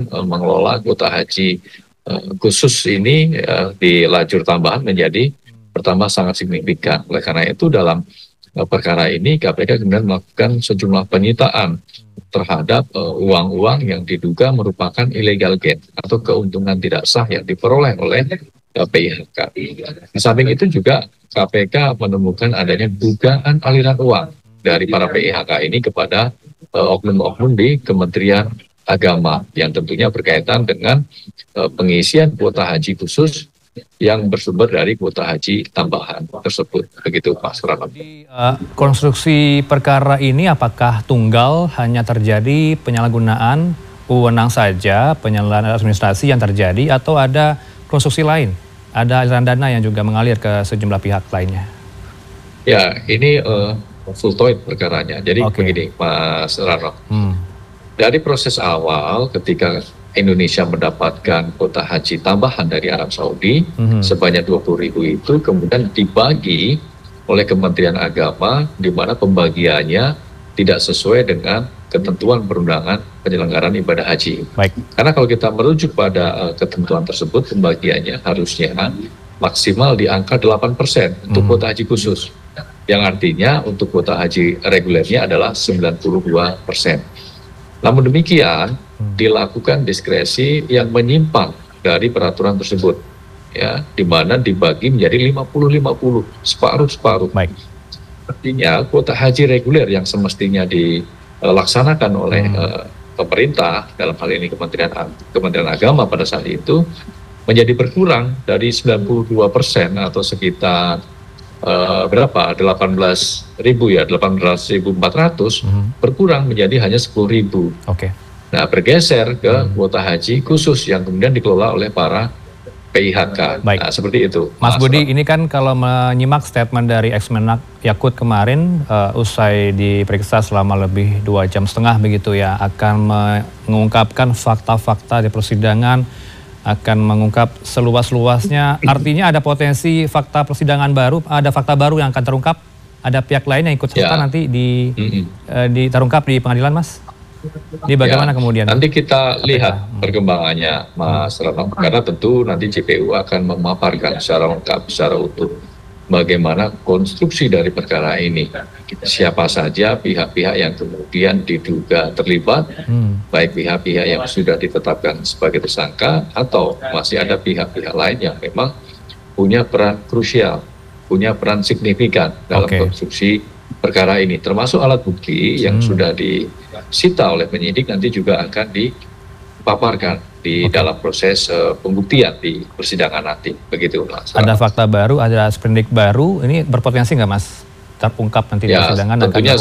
mengelola kuota haji khusus ini di lajur tambahan menjadi pertama sangat signifikan. Oleh karena itu dalam perkara ini KPK kemudian melakukan sejumlah penyitaan terhadap uang-uang yang diduga merupakan illegal gain atau keuntungan tidak sah yang diperoleh oleh PIHK. Di samping itu juga KPK menemukan adanya dugaan aliran uang dari para PIHK ini kepada oknum-oknum di Kementerian Agama yang tentunya berkaitan dengan pengisian kuota haji khusus yang bersumber dari kuota haji tambahan tersebut. Begitu Pak Suranto. Konstruksi perkara ini apakah tunggal hanya terjadi penyalahgunaan wewenang saja, penyalahan administrasi yang terjadi, atau ada konstruksi lain? Ada aliran dana yang juga mengalir ke sejumlah pihak lainnya? Ya, ini fultoid perkaranya. Jadi begini Mas Rano. Dari proses awal ketika Indonesia mendapatkan kuota haji tambahan dari Arab Saudi sebanyak 20.000 itu kemudian dibagi oleh Kementerian Agama di mana pembagiannya tidak sesuai dengan ketentuan perundangan penyelenggaraan ibadah haji. Baik. Karena kalau kita merujuk pada ketentuan tersebut, pembagiannya harusnya maksimal di angka 8% untuk kuota haji khusus. Yang artinya untuk kuota haji regulernya adalah 92%. Namun demikian, dilakukan diskresi yang menyimpang dari peraturan tersebut, ya, di mana dibagi menjadi 50-50, separuh-separuh. Baik. Artinya kuota haji reguler yang semestinya dilaksanakan oleh pemerintah, dalam hal ini Kementerian Agama pada saat itu, menjadi berkurang dari 92% atau sekitar berapa? 18.000 ya, 18.400 berkurang menjadi hanya 10.000. Nah, bergeser ke kuota haji khusus yang kemudian dikelola oleh para PIHK. Baik. Nah, seperti itu. Mas Budi, ini kan kalau menyimak statement dari Ex-Menak Yakut kemarin, usai diperiksa selama lebih 2,5 jam begitu ya, akan mengungkapkan fakta-fakta di persidangan, akan mengungkap seluas-luasnya. Artinya ada potensi fakta persidangan baru, ada fakta baru yang akan terungkap, ada pihak lain yang ikut serta nanti terungkap di pengadilan, Mas? Ini bagaimana kemudian? Nanti kita lihat perkembangannya, Mas Rano, karena tentu nanti JPU akan memaparkan secara lengkap, secara utuh bagaimana konstruksi dari perkara ini. Siapa saja pihak-pihak yang kemudian diduga terlibat, baik pihak-pihak yang sudah ditetapkan sebagai tersangka atau masih ada pihak-pihak lain yang memang punya peran krusial, punya peran signifikan dalam konstruksi perkara ini. Termasuk alat bukti yang sudah disita oleh penyidik nanti juga akan dipaparkan di dalam proses pembuktian di persidangan nanti. Begitu, Mas. Ada fakta baru, ada sprendik baru, ini berpotensi nggak, Mas, terungkap nanti di persidangan?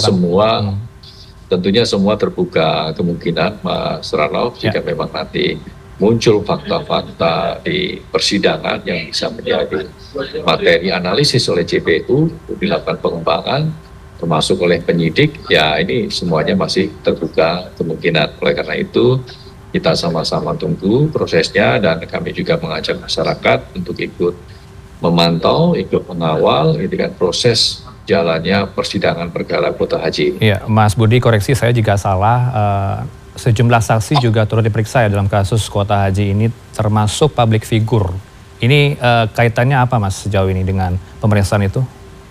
Tentunya semua terbuka kemungkinan, Mas Rano, jika memang nanti muncul fakta-fakta di persidangan yang bisa menjadi materi analisis oleh JPU, dilakukan pengembangan, termasuk oleh penyidik, ya ini semuanya masih terbuka kemungkinan. Oleh karena itu, kita sama-sama tunggu prosesnya dan kami juga mengajak masyarakat untuk ikut memantau, ikut mengawal proses jalannya persidangan perkara kuota haji. Iya, Mas Budi, koreksi saya jika salah, sejumlah saksi juga turut diperiksa ya dalam kasus kuota haji ini, termasuk public figure. Ini kaitannya apa, Mas, sejauh ini dengan pemeriksaan itu?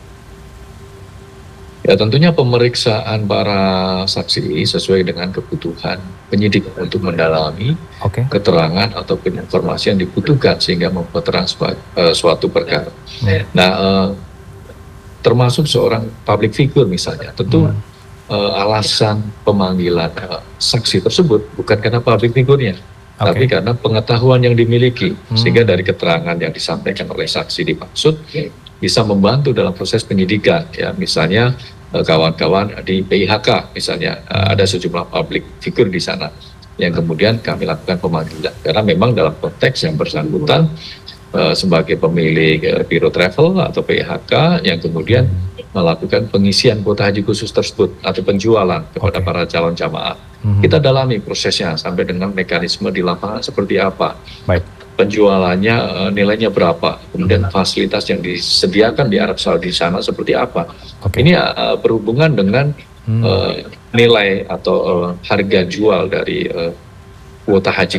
Ya, tentunya pemeriksaan para saksi sesuai dengan kebutuhan penyidik untuk mendalami keterangan ataupun informasi yang dibutuhkan sehingga memperterang suatu perkara. Nah, termasuk seorang public figure misalnya, tentu alasan pemanggilan saksi tersebut bukan karena public figure-nya, tapi karena pengetahuan yang dimiliki, sehingga dari keterangan yang disampaikan oleh saksi dimaksud bisa membantu dalam proses penyidikan. Ya, misalnya kawan-kawan di PIHK misalnya, ada sejumlah public figure di sana yang kemudian kami lakukan pemanggilan karena memang dalam konteks yang bersangkutan sebagai pemilik biro travel atau PIHK yang kemudian melakukan pengisian kuota haji khusus tersebut atau penjualan kepada para calon jamaah. Kita dalami prosesnya sampai dengan mekanisme di lapangan seperti apa. Penjualannya nilainya berapa, kemudian fasilitas yang disediakan di Arab Saudi sana seperti apa. Ini berhubungan dengan nilai atau harga jual dari kuota haji